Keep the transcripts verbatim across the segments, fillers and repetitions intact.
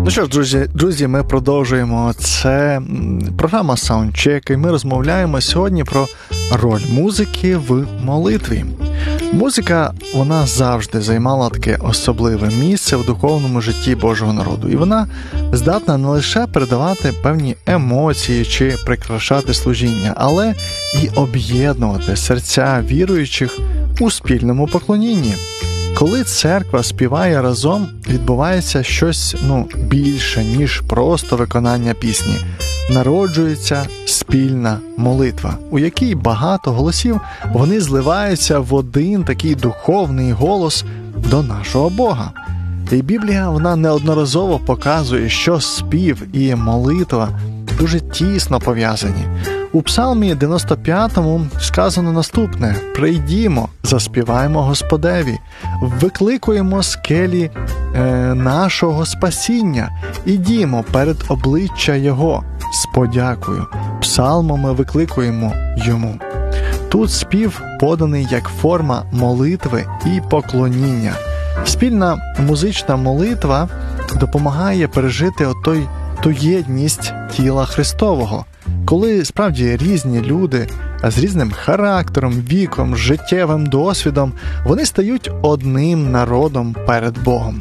Ну що ж, друзі, друзі, ми продовжуємо. Це програма Soundcheck, і ми розмовляємо сьогодні про роль музики в молитві. Музика, вона завжди займала таке особливе місце в духовному житті Божого народу. І вона здатна не лише передавати певні емоції чи прикрашати служіння, але і об'єднувати серця віруючих у спільному поклонінні. Коли церква співає разом, відбувається щось, ну, більше, ніж просто виконання пісні. Народжується спільна молитва, у якій багато голосів, вони зливаються в один такий духовний голос до нашого Бога. І Біблія, вона неодноразово показує, що спів і молитва дуже тісно пов'язані. У Псалмі дев'яносто п'ятому сказано наступне: «Прийдімо, заспіваємо Господеві, викликуємо скелі е, нашого спасіння, ідімо перед обличчя Його з подякою, псалмами викликуємо Йому». Тут спів поданий як форма молитви і поклоніння. Спільна музична молитва допомагає пережити отой, ту єдність тіла Христового. Коли справді різні люди з різним характером, віком, життєвим досвідом, вони стають одним народом перед Богом.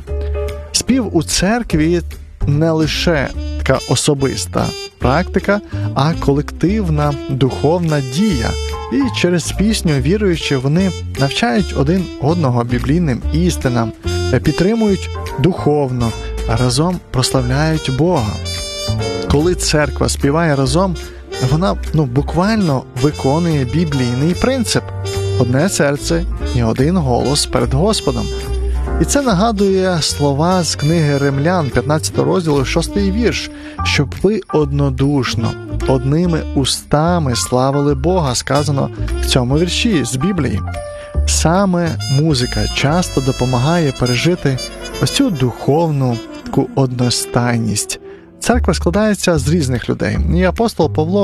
Спів у церкві не лише така особиста практика, а колективна духовна дія. І через пісню віруючі вони навчають один одного біблійним істинам, підтримують духовно, а разом прославляють Бога. Коли церква співає разом, вона ну, буквально виконує біблійний принцип – одне серце і один голос перед Господом. І це нагадує слова з книги Римлян, п'ятнадцятого розділу, шостий вірш, щоб ви однодушно, одними устами славили Бога, сказано в цьому вірші з Біблії. Саме музика часто допомагає пережити ось цю духовну таку одностайність. Церква складається з різних людей. І апостол Павло